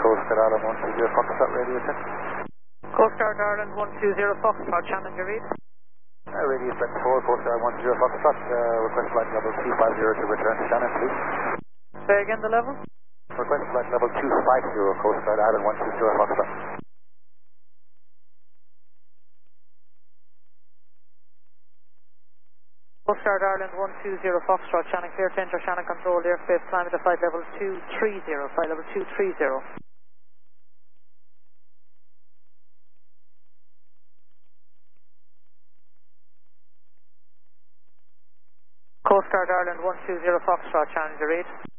Coast Guard Ireland 120 Foxtrot radio check. Coast Guard Ireland 120 Foxtrot, Challenger read. Radio 24, Coast Guard 120 Foxtrot, request flight level 250 to return to Shannon, please. Say again the level? Request flight level 250, Coast Guard Ireland 120 Foxtrot. Coast Guard Ireland 120 Foxtrot, Shannon clear to enter Shannon controlled airspace, climb to flight level 230, flight level 230. Coast Guard Ireland 120 Foxtrot, Challenger read.